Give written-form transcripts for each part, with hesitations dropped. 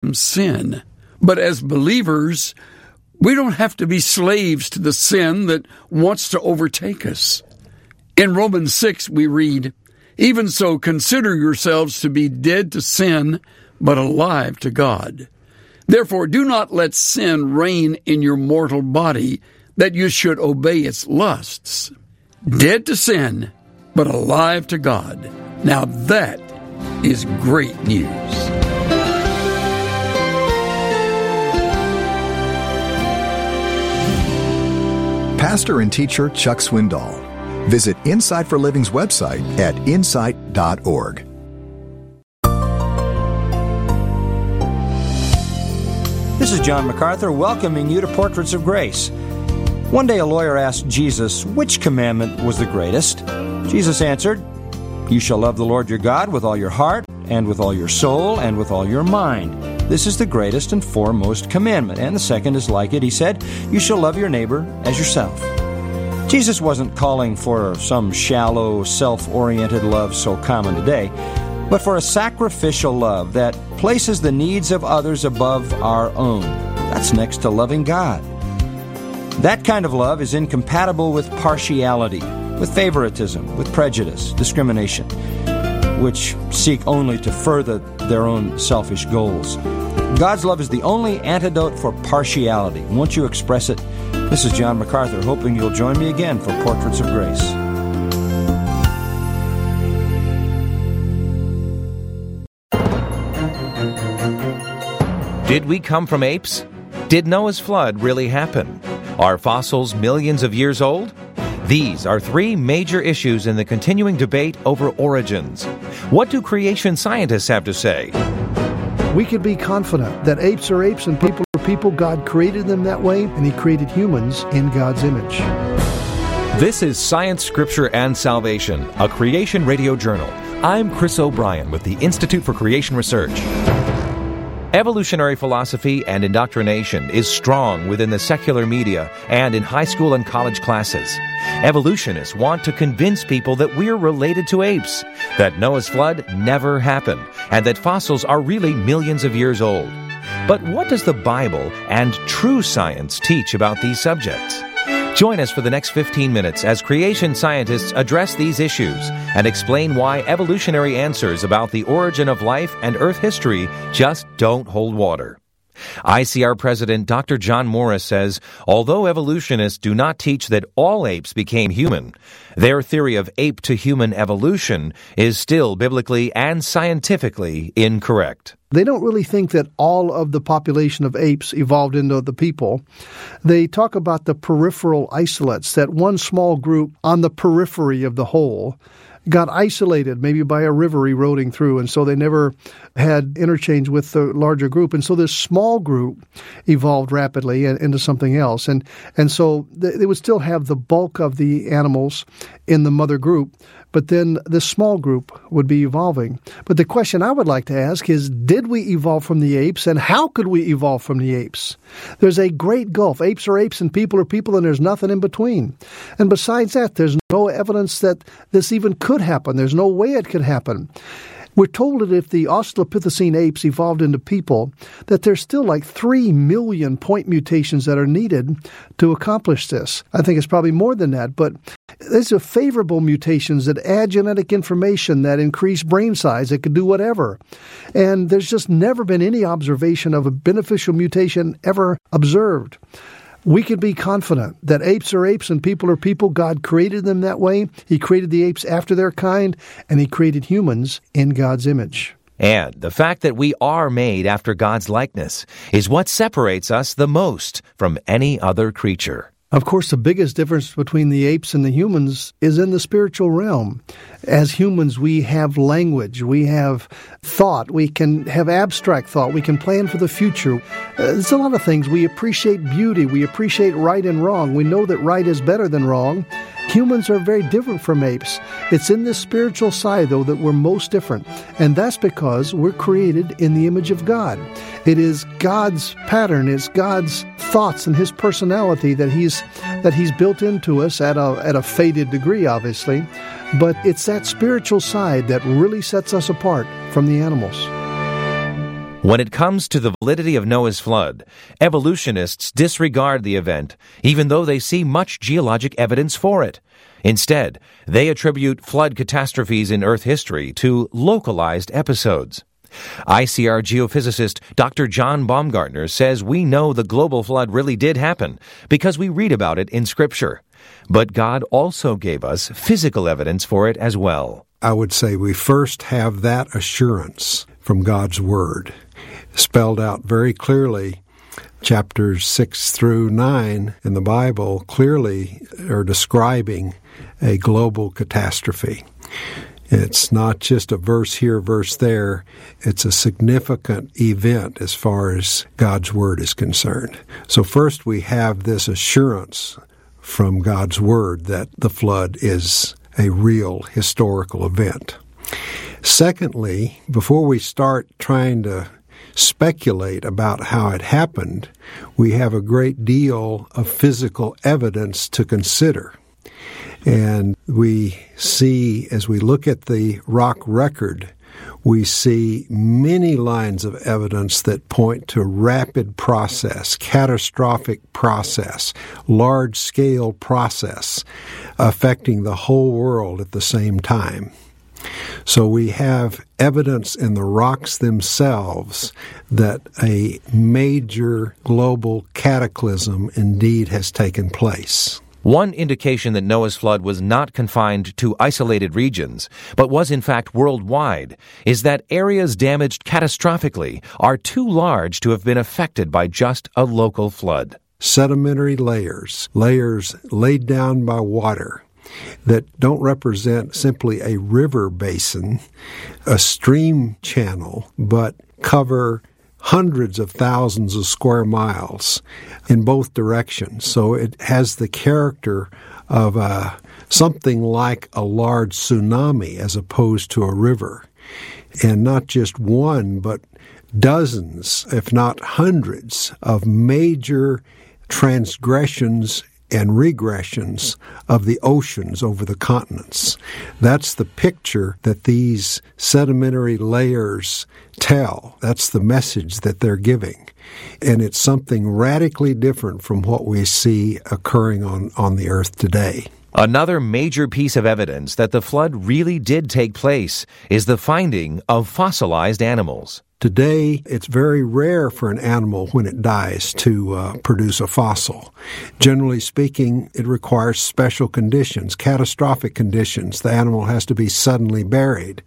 sin. But as believers, we don't have to be slaves to the sin that wants to overtake us. In Romans 6, we read, "Even so, consider yourselves to be dead to sin, but alive to God. Therefore, do not let sin reign in your mortal body, that you should obey its lusts." Dead to sin, but alive to God. Now that is great news. Pastor and teacher Chuck Swindoll. Visit Insight for Living's website at insight.org. This is John MacArthur welcoming you to Portraits of Grace. One day a lawyer asked Jesus which commandment was the greatest. Jesus answered, "You shall love the Lord your God with all your heart, and with all your soul, and with all your mind. This is the greatest and foremost commandment. And the second is like it." He said, "You shall love your neighbor as yourself." Jesus wasn't calling for some shallow, self-oriented love so common today, but for a sacrificial love that places the needs of others above our own. That's next to loving God. That kind of love is incompatible with partiality, with favoritism, with prejudice, discrimination, which seek only to further their own selfish goals. God's love is the only antidote for partiality. Won't you express it? This is John MacArthur, hoping you'll join me again for Portraits of Grace. Did we come from apes? Did Noah's flood really happen? Are fossils millions of years old? These are three major issues in the continuing debate over origins. What do creation scientists have to say? We can be confident that apes are apes and people are people. God created them that way, and He created humans in God's image. This is Science, Scripture, and Salvation, a Creation Radio Journal. I'm Chris O'Brien with the Institute for Creation Research. Evolutionary philosophy and indoctrination is strong within the secular media and in high school and college classes. Evolutionists want to convince people that we're related to apes, that Noah's flood never happened, and that fossils are really millions of years old. But what does the Bible and true science teach about these subjects? Join us for the next 15 minutes as creation scientists address these issues and explain why evolutionary answers about the origin of life and Earth history just don't hold water. ICR President Dr. John Morris says, although evolutionists do not teach that all apes became human, their theory of ape-to-human evolution is still biblically and scientifically incorrect. They don't really think that all of the population of apes evolved into the people. They talk about the peripheral isolates, that one small group on the periphery of the whole got isolated, maybe by a river eroding through, and so they never had interchange with the larger group. And so this small group evolved rapidly into something else. And so they would still have the bulk of the animals in the mother group, but then this small group would be evolving. But the question I would like to ask is, did we evolve from the apes, and how could we evolve from the apes? There's a great gulf. Apes are apes and people are people, and there's nothing in between. And besides that, there's no evidence that this even could happen. There's no way it could happen. We're told that if the Australopithecine apes evolved into people, that there's still like 3 million point mutations that are needed to accomplish this. I think it's probably more than that, but these are favorable mutations that add genetic information, that increase brain size, that could do whatever. And there's just never been any observation of a beneficial mutation ever observed. We can be confident that apes are apes and people are people. God created them that way. He created the apes after their kind, and He created humans in God's image. And the fact that we are made after God's likeness is what separates us the most from any other creature. Of course, the biggest difference between the apes and the humans is in the spiritual realm. As humans, we have language, we have thought, we can have abstract thought, we can plan for the future. There's a lot of things. We appreciate beauty, we appreciate right and wrong. We know that right is better than wrong. Humans are very different from apes. It's in this spiritual side, though, that we're most different. And that's because we're created in the image of God. It is God's pattern, it's God's thoughts and His personality that He's built into us at a faded degree, obviously. But it's that spiritual side that really sets us apart from the animals. When it comes to the validity of Noah's flood, evolutionists disregard the event, even though they see much geologic evidence for it. Instead, they attribute flood catastrophes in Earth history to localized episodes. ICR geophysicist Dr. John Baumgartner says we know the global flood really did happen because we read about it in Scripture. But God also gave us physical evidence for it as well. I would say we first have that assurance from God's Word, spelled out very clearly. Chapters 6 through 9 in the Bible clearly are describing a global catastrophe. It's not just a verse here, verse there. It's a significant event as far as God's Word is concerned. So first we have this assurance from God's Word that the flood is a real historical event. Secondly, before we start trying to speculate about how it happened, we have a great deal of physical evidence to consider. And we see, as we look at the rock record, we see many lines of evidence that point to rapid process, catastrophic process, large-scale process affecting the whole world at the same time. So we have evidence in the rocks themselves that a major global cataclysm indeed has taken place. One indication that Noah's flood was not confined to isolated regions, but was in fact worldwide, is that areas damaged catastrophically are too large to have been affected by just a local flood. Sedimentary layers laid down by water, that don't represent simply a river basin, a stream channel, but cover hundreds of thousands of square miles in both directions. So it has the character of something like a large tsunami as opposed to a river. And not just one, but dozens, if not hundreds, of major transgressions and regressions of the oceans over the continents. That's the picture that these sedimentary layers tell. That's the message that they're giving. And it's something radically different from what we see occurring on the earth today. Another major piece of evidence that the flood really did take place is the finding of fossilized animals. Today, it's very rare for an animal when it dies to produce a fossil. Generally speaking, it requires special conditions, catastrophic conditions. The animal has to be suddenly buried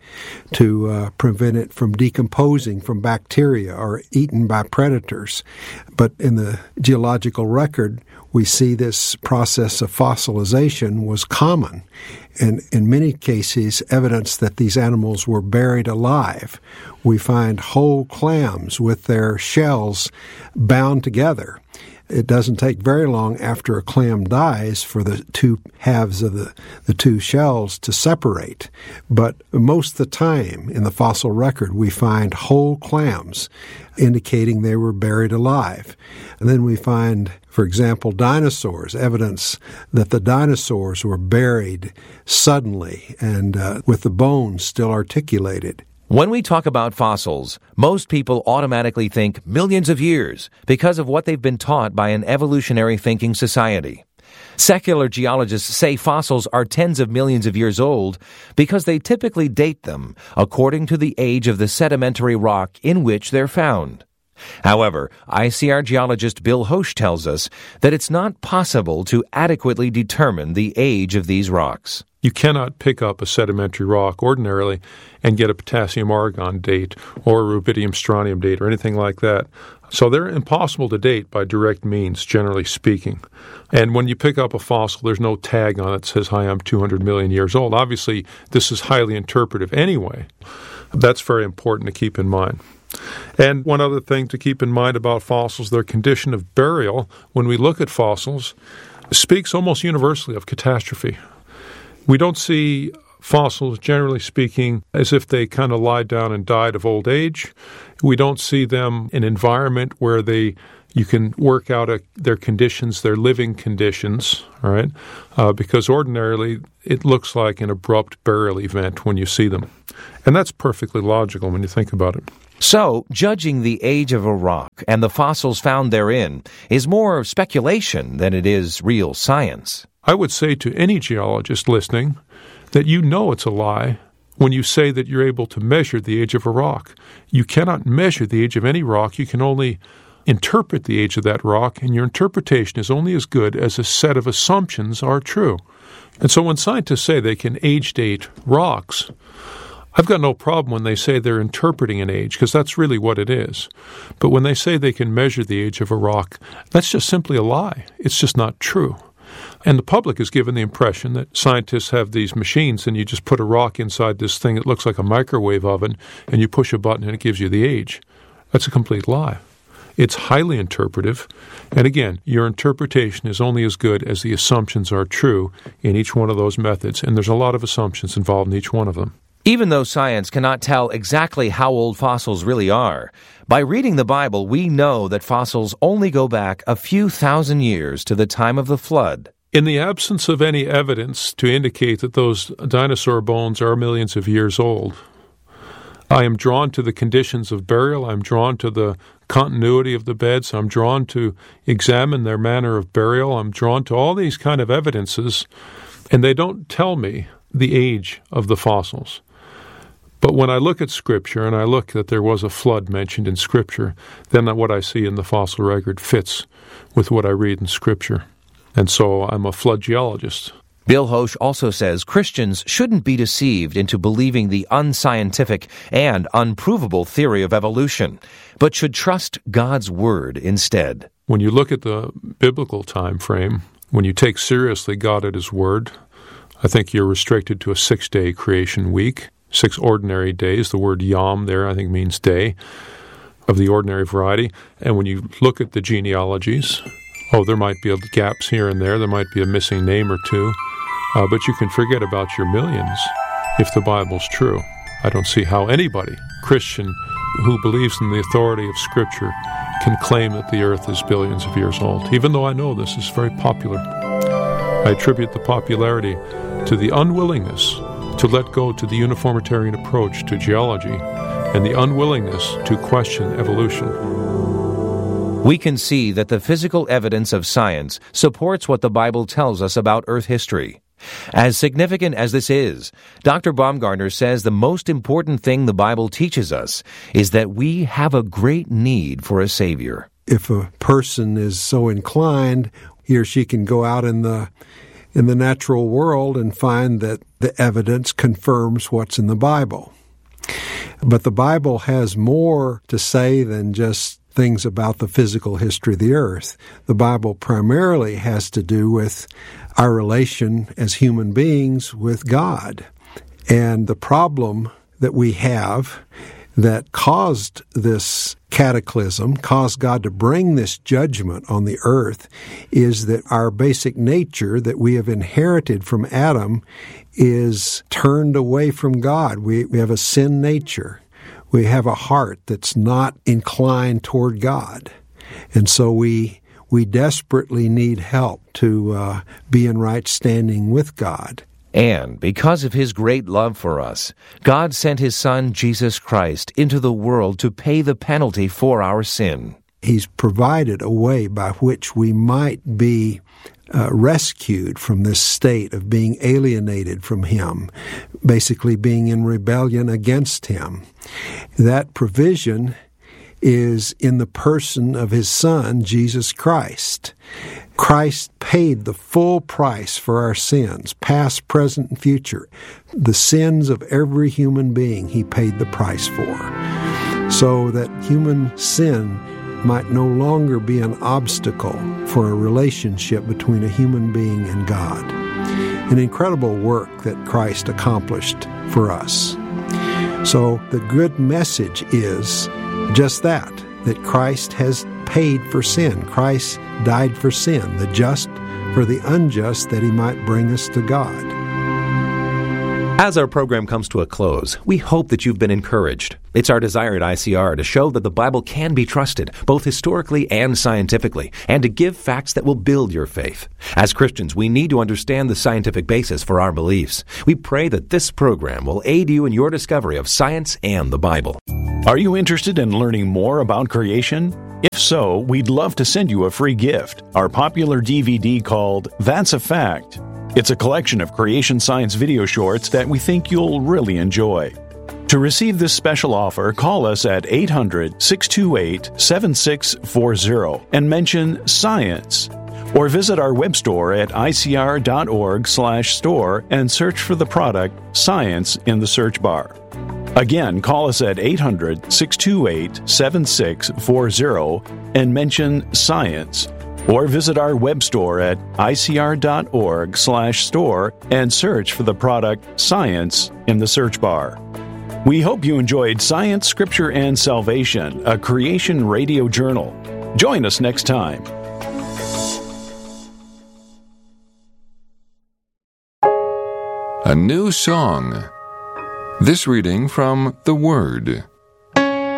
to prevent it from decomposing from bacteria or eaten by predators. But in the geological record, we see this process of fossilization was common, and in many cases evidence that these animals were buried alive. We find whole clams with their shells bound together. It doesn't take very long after a clam dies for the two halves of the two shells to separate. But most of the time in the fossil record, we find whole clams indicating they were buried alive. And then we find, for example, dinosaurs, evidence that the dinosaurs were buried suddenly and with the bones still articulated. When we talk about fossils, most people automatically think millions of years because of what they've been taught by an evolutionary thinking society. Secular geologists say fossils are tens of millions of years old because they typically date them according to the age of the sedimentary rock in which they're found. However, ICR geologist Bill Hoesch tells us that it's not possible to adequately determine the age of these rocks. You cannot pick up a sedimentary rock ordinarily and get a potassium-argon date or a rubidium-strontium date or anything like that. So they're impossible to date by direct means, generally speaking. And when you pick up a fossil, there's no tag on it that says, "Hi, I'm 200 million years old." Obviously, this is highly interpretive anyway. That's very important to keep in mind. And one other thing to keep in mind about fossils, their condition of burial, when we look at fossils, speaks almost universally of catastrophe. We don't see fossils, generally speaking, as if they kind of lied down and died of old age. We don't see them in an environment where you can work out their conditions, their living conditions, all right? Because ordinarily it looks like an abrupt burial event when you see them. And that's perfectly logical when you think about it. So, judging the age of a rock and the fossils found therein is more speculation than it is real science. I would say to any geologist listening that you know it's a lie when you say that you're able to measure the age of a rock. You cannot measure the age of any rock. You can only interpret the age of that rock, and your interpretation is only as good as a set of assumptions are true. And so when scientists say they can age date rocks, I've got no problem when they say they're interpreting an age, because that's really what it is. But when they say they can measure the age of a rock, that's just simply a lie. It's just not true. And the public is given the impression that scientists have these machines and you just put a rock inside this thing that looks like a microwave oven and you push a button and it gives you the age. That's a complete lie. It's highly interpretive. And again, your interpretation is only as good as the assumptions are true in each one of those methods. And there's a lot of assumptions involved in each one of them. Even though science cannot tell exactly how old fossils really are, by reading the Bible, we know that fossils only go back a few thousand years to the time of the flood. In the absence of any evidence to indicate that those dinosaur bones are millions of years old, I am drawn to the conditions of burial. I'm drawn to the continuity of the beds. I'm drawn to examine their manner of burial. I'm drawn to all these kind of evidences, and they don't tell me the age of the fossils. But when I look at Scripture and I look that there was a flood mentioned in Scripture, then what I see in the fossil record fits with what I read in Scripture. And so I'm a flood geologist. Bill Hosch also says Christians shouldn't be deceived into believing the unscientific and unprovable theory of evolution, but should trust God's Word instead. When you look at the biblical time frame, when you take seriously God at His Word, I think you're restricted to a 6-day creation week. 6 ordinary days. The word yom there, I think, means day of the ordinary variety. And when you look at the genealogies, there might be gaps here and there. There might be a missing name or two. But you can forget about your millions if the Bible's true. I don't see how anybody, Christian, who believes in the authority of Scripture, can claim that the earth is billions of years old, even though I know this is very popular. I attribute the popularity to the unwillingness to let go to the uniformitarian approach to geology and the unwillingness to question evolution. We can see that the physical evidence of science supports what the Bible tells us about Earth history. As significant as this is, Dr. Baumgartner says the most important thing the Bible teaches us is that we have a great need for a Savior. If a person is so inclined, he or she can go out in the natural world and find that the evidence confirms what's in the Bible. But the Bible has more to say than just things about the physical history of the earth. The Bible primarily has to do with our relation as human beings with God. And the problem that we have that caused this cataclysm, caused God to bring this judgment on the earth, is that our basic nature that we have inherited from Adam is turned away from God. We have a sin nature. We have a heart that's not inclined toward God. And so we desperately need help to be in right standing with God. And because of His great love for us, God sent His Son, Jesus Christ, into the world to pay the penalty for our sin. He's provided a way by which we might be rescued from this state of being alienated from Him, basically being in rebellion against Him. That provision is in the person of His Son, Jesus Christ. Christ paid the full price for our sins, past, present, and future. The sins of every human being He paid the price for, so that human sin might no longer be an obstacle for a relationship between a human being and God. An incredible work that Christ accomplished for us. So the good message is just that Christ has paid for sin. Christ died for sin, the just for the unjust, that He might bring us to God. As our program comes to a close, we hope that you've been encouraged. It's our desire at ICR to show that the Bible can be trusted, both historically and scientifically, and to give facts that will build your faith. As Christians, we need to understand the scientific basis for our beliefs. We pray that this program will aid you in your discovery of science and the Bible. Are you interested in learning more about creation? If so, we'd love to send you a free gift, our popular DVD called That's a Fact. It's a collection of creation science video shorts that we think you'll really enjoy. To receive this special offer, call us at 800-628-7640 and mention Science. Or visit our web store at icr.org/store and search for the product Science in the search bar. Again, call us at 800-628-7640 and mention Science. Or visit our web store at icr.org/store and search for the product Science in the search bar. We hope you enjoyed Science, Scripture, and Salvation, a creation radio journal. Join us next time. A new song. This reading from The Word.